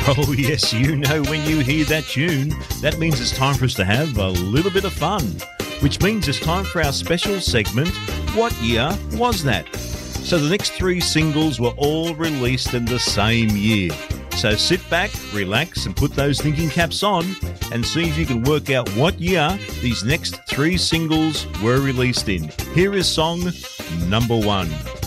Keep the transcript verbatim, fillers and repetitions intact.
Oh, yes, you know when you hear that tune, that means it's time for us to have a little bit of fun, which means it's time for our special segment, What Year Was That? So the next three singles were all released in the same year. So sit back, relax, and put those thinking caps on and see if you can work out what year these next three singles were released in. Here is song number one.